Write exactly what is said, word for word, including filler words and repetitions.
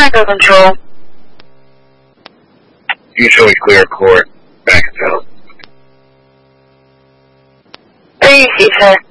Echo Control. You show me clear court. Back to town. Three, sir.